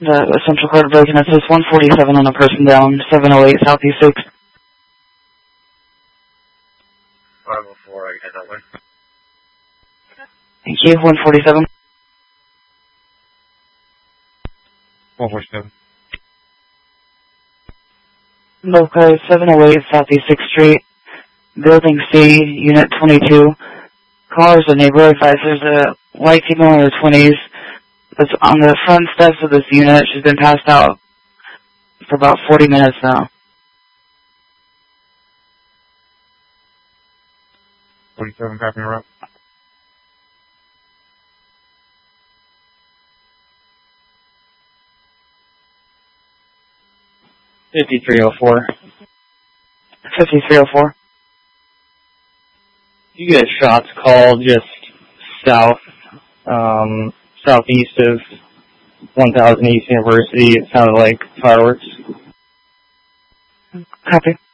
The Central Court of Broken, it says 147 on a person down, 708 Southeast 6. 504, I get that way. Thank you, 147. 147. Both cars, 708 Southeast 6th Street, Building C, Unit 22. Callers a neighbor advised there's a white female in her 20s that's on the front steps of this unit. She's been passed out for about 40 minutes now. 47, copy me up. $5304. 5304. You get shots called just south, southeast of 1000 East University. It sounded like fireworks. Copy.